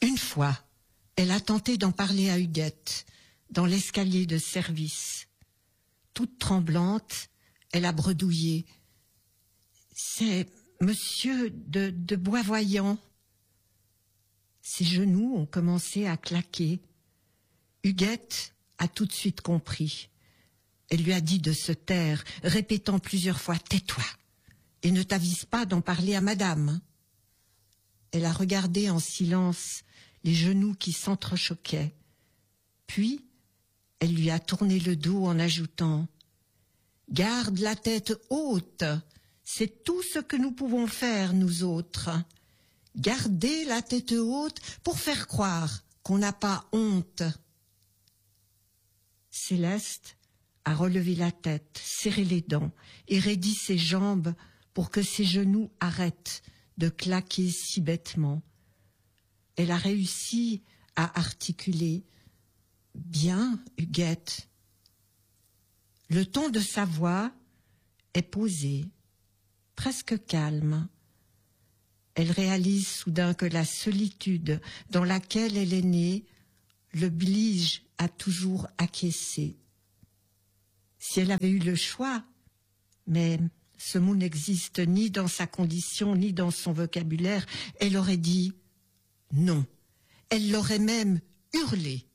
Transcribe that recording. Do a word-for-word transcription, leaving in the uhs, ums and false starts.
Une fois, elle a tenté d'en parler à Huguette, dans l'escalier de service. Toute tremblante, elle a bredouillé. « C'est monsieur de, de Boisvoyant. » Ses genoux ont commencé à claquer. Huguette a tout de suite compris. Elle lui a dit de se taire, répétant plusieurs fois « Tais-toi et ne t'avise pas d'en parler à madame. » Elle a regardé en silence les genoux qui s'entrechoquaient. Puis, elle lui a tourné le dos en ajoutant « Garde la tête haute, c'est tout ce que nous pouvons faire, nous autres. Garder la tête haute pour faire croire qu'on n'a pas honte. » Céleste a relevé la tête, serré les dents et raidi ses jambes pour que ses genoux arrêtent de claquer si bêtement. Elle a réussi à articuler « Bien, Huguette ». Le ton de sa voix est posé, presque calme. Elle réalise soudain que la solitude dans laquelle elle est née l'oblige à toujours acquiescer. Si elle avait eu le choix, mais ce mot n'existe ni dans sa condition ni dans son vocabulaire, elle aurait dit non. Elle l'aurait même hurlé.